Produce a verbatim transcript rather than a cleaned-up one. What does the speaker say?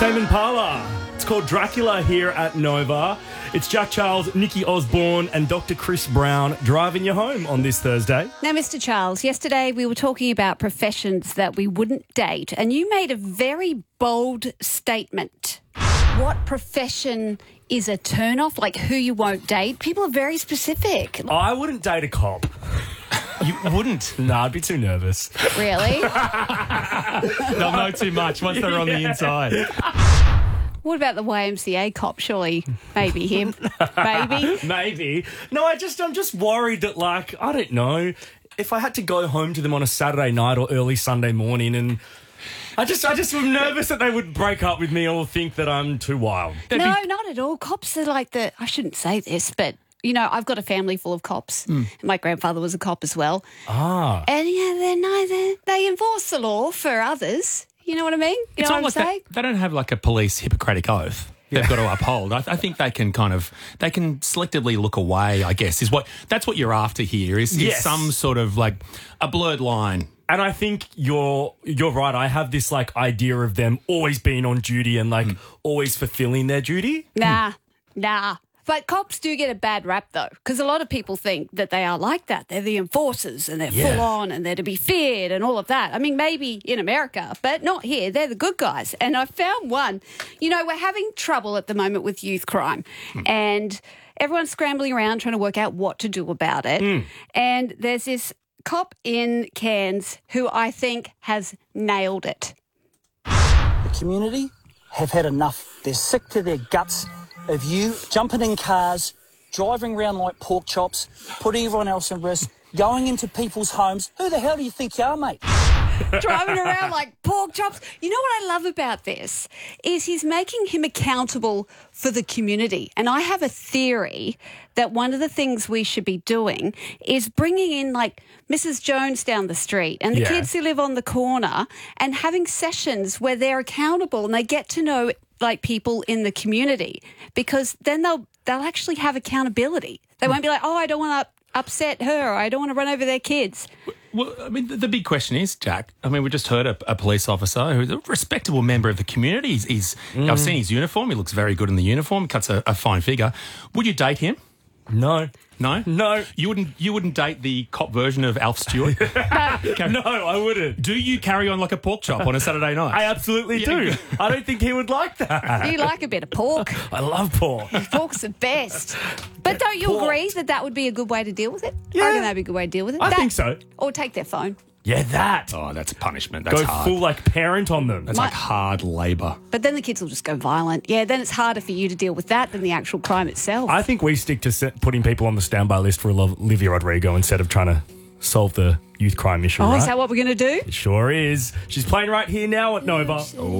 Tame Impala. It's called Dracula here at Nova. It's Jack Charles, Nikki Osborne and Doctor Chris Brown driving you home on this Thursday. Now, Mister Charles, yesterday we were talking about professions that we wouldn't date, and you made a very bold statement. What profession is a turn-off, like who you won't date? People are very specific. I wouldn't date a cop. You wouldn't? No, I'd be too nervous. Really? They'll know too much once they're on the inside. What about the Y M C A cop? Surely, maybe him. Maybe. Maybe. No, I just, I'm just worried that, like, I don't know, if I had to go home to them on a Saturday night or early Sunday morning, and I just, I just am nervous that they would break up with me or think that I'm too wild. No, not at all. Cops are like the, I shouldn't say this, but, you know, I've got a family full of cops. Mm. My grandfather was a cop as well. Ah. And, yeah, they're neither, they enforce the law for others. You know what I mean? You It's know almost what I'm saying? that they don't have like a police Hippocratic oath they've got to uphold. I, I think they can kind of they can selectively look away. I guess is what that's what you're after here. Is, is Yes. some sort of like a blurred line. And I think you're you're right. I have this like idea of them always being on duty and like mm. always fulfilling their duty. Nah, nah. But cops do get a bad rap, though, because a lot of people think that they are like that. They're the enforcers and they're Yeah. full on and they're to be feared and all of that. I mean, maybe in America, but not here. They're the good guys. And I found one. You know, we're having trouble at the moment with youth crime mm. and everyone's scrambling around trying to work out what to do about it. Mm. And there's this cop in Cairns who I think has nailed it. The community have had enough. They're sick to their guts of you jumping in cars, driving around like pork chops, putting everyone else at risk, going into people's homes. Who the hell do you think you are, mate? Driving around like pork chops. You know what I love about this is he's making him accountable for the community. And I have a theory that one of the things we should be doing is bringing in like Missus Jones down the street and the Yeah. kids who live on the corner and having sessions where they're accountable and they get to know like people in the community, because then they'll they'll actually have accountability. They won't be like, oh, I don't want to upset her, or I don't want to run over their kids. Well, I mean, the, the big question is, Jack, I mean, we just heard a, a police officer who's a respectable member of the community. He's, he's mm. I've seen his uniform. He looks very good in the uniform. He cuts a, a fine figure. Would you date him? No. No? No. You wouldn't You wouldn't date the cop version of Alf Stewart? No, I wouldn't. Do you carry on like a pork chop on a Saturday night? I absolutely Yeah. do. I don't think he would like that. You like a bit of pork. I love pork. Pork's the best. But don't you Pork. agree that that would be a good way to deal with it? Yeah. I reckon that'd be a good way to deal with it. I That- think so. Or take their phone. Yeah, that. Oh, that's punishment. That's Go hard. full like parent on them. That's My- like hard labour. But then the kids will just go violent. Yeah, then it's harder for you to deal with that than the actual crime itself. I think we stick to set, putting people on the standby list for Olivia Rodrigo instead of trying to solve the youth crime issue, oh, right? is that what we're going to do? It sure is. She's playing right here now at Nova.